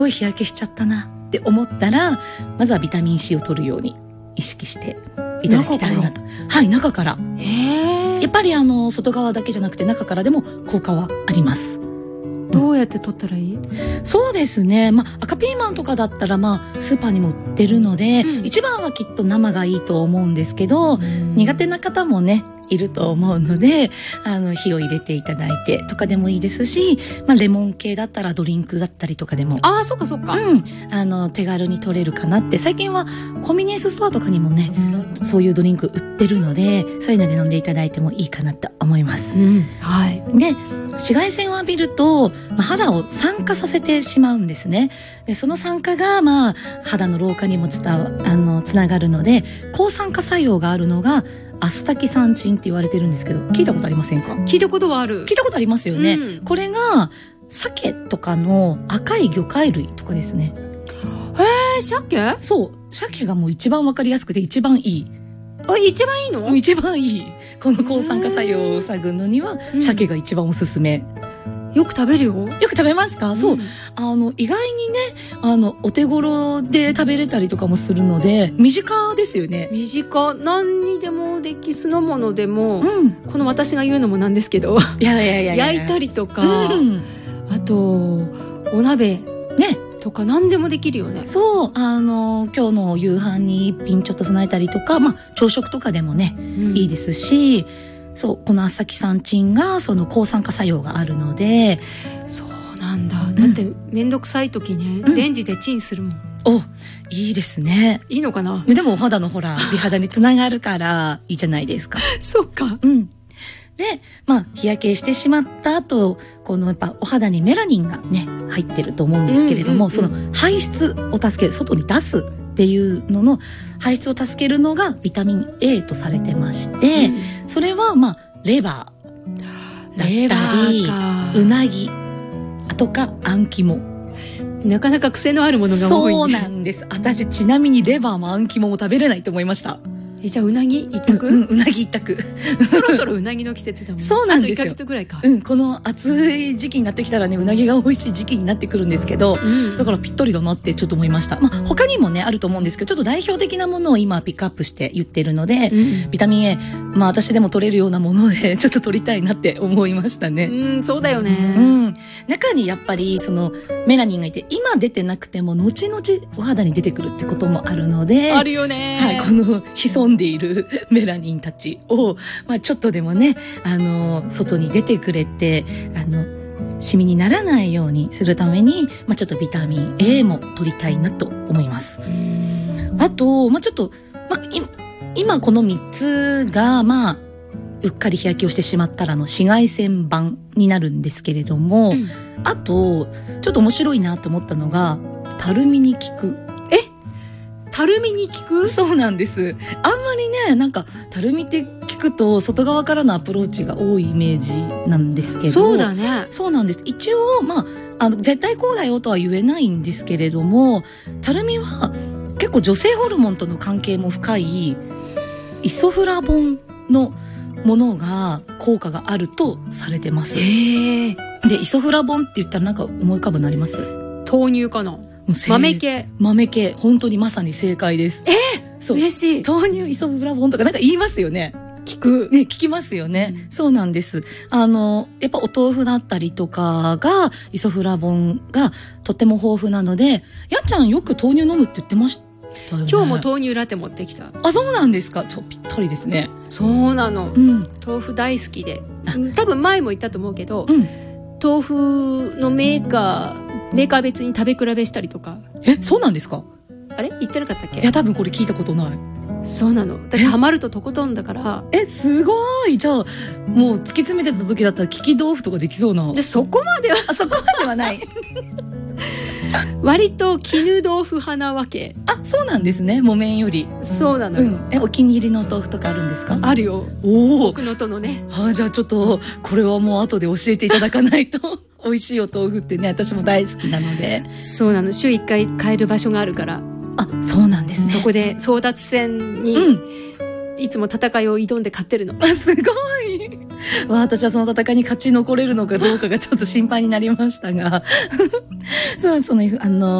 ごい日焼けしちゃったなって思ったら、まずはビタミン C を取るように意識していただきたいなと。はい、中から。やっぱり外側だけじゃなくて中からでも効果はあります。 どうやって取ったらいい？ そうですね、赤ピーマンとかだったらスーパーにも売ってるので、一番はきっと生がいいと思うんですけど、苦手な方もねいると思うので、火を入れていただいてとかでもいいですし、レモン系だったらドリンクだったりとかでも、 そうかそうか、 手軽に取れるかなって。最近はコンビニエンスストアとかにもね、そういうドリンク売ってるので、そういうので飲んでいただいてもいいかなと思います。 はい。 で、紫外線を浴びると、肌を酸化させてしまうんですね。で、その酸化が肌の老化にもつながるので、抗酸化作用があるのがアスタキサンチンって言われてるんですけど、聞いたことありませんか？ 聞いたことはある。 聞いたことありますよね。これが鮭とかの赤い魚介類とかですね。 鮭？ そう、鮭がもう一番わかりやすくて一番いい。 一番いいの？ 一番いい。この抗酸化作用を探るのには鮭が一番おすすめ。 よく食べるよ。 よく食べますか？そう。意外にね、お手頃で食べれたりとかもするので、身近ですよね。 身近。何にでもでき、酢の物でも、この私が言うのもなんですけど、焼いたりとか、あと、お鍋。ね。とか何でもできるよね。 そう。今日の夕飯に一品ちょっと備えたりとか、朝食とかでもね、いいですし、そう、このアスタキサンチンがその抗酸化作用があるので。 そうなんだ。だってめんどくさい時ね、レンジでチンするもん。 いいですね。 いいのかな？ でもお肌の美肌につながるからいいじゃないですか。 そうか。 で、日焼けしてしまった後、このやっぱお肌にメラニンがね入ってると思うんですけれども、その排出を助ける、外に出すっていうのの排出を助けるのがビタミン A とされてまして、それはレバーだったりうなぎ、あとかあん肝、 なかなか癖のあるものが多いね。 そうなんです。私ちなみにレバーもあん肝も食べれないと思いました。 じゃあうなぎ一択？ うなぎ一択。 そろそろうなぎの季節だもん。 そうなんですよ。 あと1ヶ月ぐらいか。 この暑い時期になってきたらね、うなぎが美味しい時期になってくるんですけど、だからぴったりだなってちょっと思いました。他にもねあると思うんですけど、ちょっと代表的なものを今ピックアップして言ってるので、ビタミン A、私でも取れるようなものでちょっと取りたいなって思いましたね。 そうだよね。 中にやっぱりそのメラニンがいて、今出てなくても後々お肌に出てくるってこともあるので、 あるよね。 はい、この潜んでいるメラニンたちを、ちょっとでもね、外に出てくれて、シミにならないようにするために、ちょっとビタミン A も取りたいなと思います。あと、ちょっと、今この3つが、うっかり日焼けをしてしまったら紫外線版になるんですけれども、あと、ちょっと面白いなと思ったのが、たるみに効く。 たるみに効く？ そうなんです。あんまりね、たるみって聞くと外側からのアプローチが多いイメージなんですけど。 そうだね。 そうなんです。一応絶対こうだよとは言えないんですけれども、たるみは結構女性ホルモンとの関係も深いイソフラボンのものが効果があるとされてます。で、イソフラボンって言ったら思い浮かぶのあります？ 豆乳かな？豆系。 本当にまさに正解です。そう、 嬉しい。 豆乳イソフラボンとか言いますよね。聞きますよね。そうなんです。やっぱお豆腐だったりとかがイソフラボンがとても豊富なので、やっちゃんよく豆乳飲むって言ってましたよね。 今日も豆乳ラテ持ってきた。 そうなんですか。ぴったりですね。 そうなの。豆腐大好きで、多分前も言ったと思うけど、豆腐のメーカー別に食べ比べしたりとか。 そうなんですか？ あれ言ってなかったっけ？ いや、多分これ聞いたことない。 そうなの。私ハマるととことんだから。 すごい。じゃあもう突き詰めてた時だったら利き豆腐とかできそうな。 そこまではそこまではない。 割と絹豆腐派なわけ。 そうなんですね。木綿より。 そうなのよ。 お気に入りの豆腐とかあるんですか？ あるよ。奥能登のね。 じゃあちょっとこれはもう後で教えていただかないと。美味しいお豆腐ってね、私も大好きなので。 そうなの。週1回買える場所があるから。 そうなんですね。 そこで争奪戦に、いつも戦いを挑んで買ってるの。 すごい。 私はその戦いに勝ち残れるのかどうかがちょっと心配になりましたがそうその